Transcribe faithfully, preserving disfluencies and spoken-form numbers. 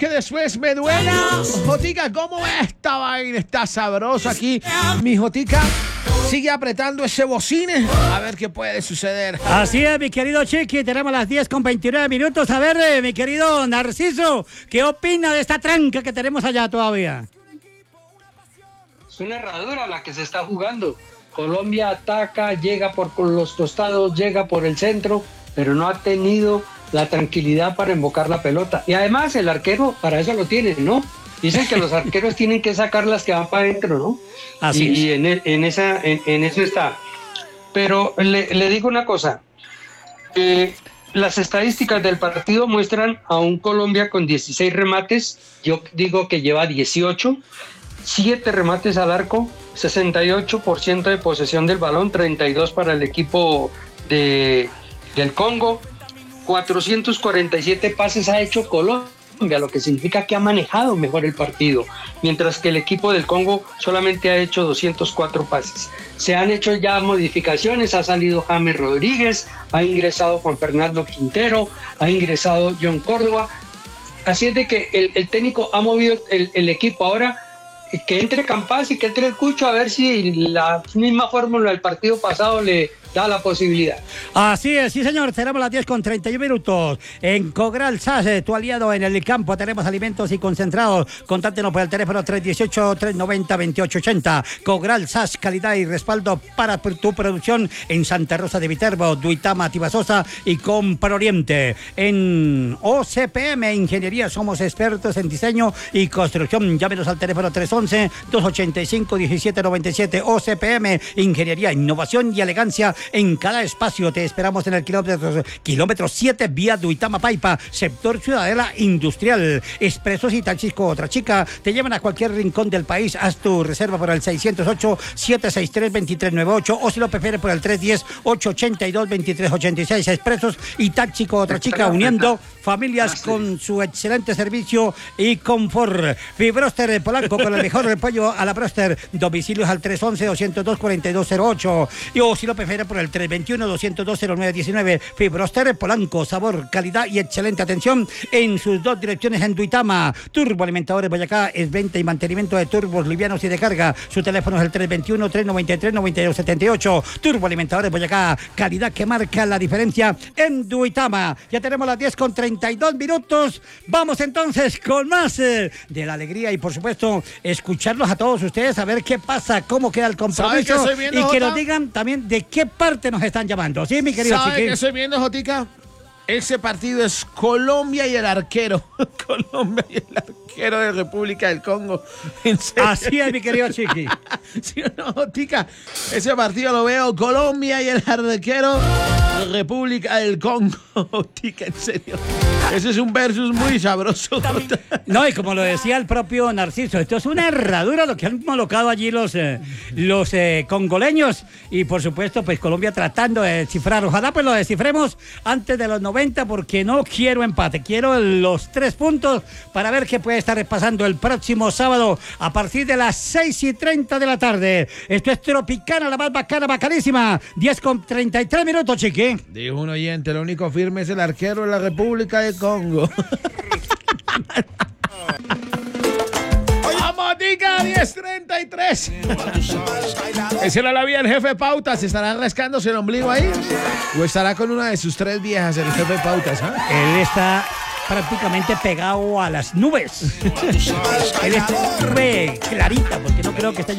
que después me duela. Jotica, ¿cómo esta vaina está sabrosa aquí? Mi Jotica sigue apretando ese bocine. A ver qué puede suceder. Así es, mi querido Chiqui. Tenemos las diez con veintinueve minutos. A ver, eh, mi querido Narciso, ¿qué opina de esta tranca que tenemos allá todavía? Es una herradura la que se está jugando. Colombia ataca, llega por los costados, llega por el centro, pero no ha tenido la tranquilidad para embocar la pelota. Y además el arquero para eso lo tiene, ¿no? Dicen que los arqueros tienen que sacar las que van para adentro, ¿no? Así y, es. y en, en, esa, en, en eso está. Pero le, le digo una cosa. Eh, las estadísticas del partido muestran a un Colombia con dieciséis remates. Yo digo que lleva dieciocho. siete remates al arco, sesenta y ocho por ciento de posesión del balón, treinta y dos para el equipo de, del Congo. cuatrocientos cuarenta y siete pases ha hecho Colombia, lo que significa que ha manejado mejor el partido, mientras que el equipo del Congo solamente ha hecho doscientos cuatro pases. Se han hecho ya modificaciones, ha salido James Rodríguez, ha ingresado Juan Fernando Quintero, ha ingresado John Córdoba, así es de que el, el técnico ha movido el, el equipo. Ahora que entre Campas y que entre el Cucho, a ver si la misma fórmula del partido pasado le da la posibilidad. Así es, sí señor, tenemos las diez con treinta y uno minutos. En Cogral S A S, tu aliado en el campo, tenemos alimentos y concentrados. Contáctenos por el teléfono tres uno ocho, tres nueve cero, dos ocho ocho cero. Cogral S A S, calidad y respaldo para tu producción en Santa Rosa de Viterbo, Duitama, Tibasosa y Compra Oriente. En O C P M Ingeniería somos expertos en diseño y construcción. Llámenos al teléfono tres once, dos ochenta y cinco, diecisiete noventa y siete. O C P M Ingeniería, innovación y elegancia en cada espacio. Te esperamos en el kilómetro, kilómetro siete, vía Duitama Paipa, sector Ciudadela Industrial. Expresos y taxis con otra chica te llevan a cualquier rincón del país. Haz tu reserva por el seiscientos ocho, setecientos sesenta y tres, veintitrés noventa y ocho o si lo prefieres por el tres uno cero, ocho ocho dos, veintitrés ochenta y seis. Expresos y taxi con otra chica, uniendo familias con su excelente servicio y confort. Fibroster Polanco con el mejor repollo a la broster. Domicilios al tres once, doscientos dos, cuarenta y dos cero ocho y o si lo prefieres por el tres veintiuno, doscientos dos, cero nueve diecinueve. Fibroster Polanco, sabor, calidad y excelente atención en sus dos direcciones en Duitama. Turboalimentadores Boyacá es venta y mantenimiento de turbos livianos y de carga. Su teléfono es el tres veintiuno, tres noventa y tres, noventa y dos setenta y ocho. Turboalimentadores Boyacá, calidad que marca la diferencia en Duitama. Ya tenemos las diez con treinta y dos minutos. Vamos entonces con más eh, de la alegría y por supuesto escucharlos a todos ustedes, a ver qué pasa, cómo queda el compromiso viendo, y que Jota? nos digan también de qué parte nos están llamando. Sí, mi querido ¿Sabe Chiqui. qué estoy viendo, Jotica? Ese partido es Colombia y el arquero. Colombia y el arquero de República del Congo. ¿En serio? Así es, mi querido Chiqui. ¿Sí o no, Jotica? Ese partido lo veo Colombia y el arquero de República del Congo. Jotica, en serio. Ese es un versus muy sabroso. No, y como lo decía el propio Narciso, esto es una herradura lo que han colocado allí los, eh, los eh, congoleños. Y por supuesto, pues Colombia tratando de descifrar. Ojalá pues lo descifremos antes de los noventa, porque no quiero empate, quiero los tres puntos para ver qué puede estar pasando el próximo sábado a partir de las seis y treinta de la tarde. Esto es Tropicana, la más bacana, bacanísima. diez con treinta y tres minutos, Chiqui. Dijo un oyente, lo único firme es el arquero de la República del Congo. ¡Vamos, Tica! diez treinta y tres. Esa era la vía del jefe Pautas. ¿Estará rascándose el ombligo ahí? ¿O estará con una de sus tres viejas, el jefe Pautas? ¿eh? Él está prácticamente pegado a las nubes. Él está nube clarita, porque no creo que esté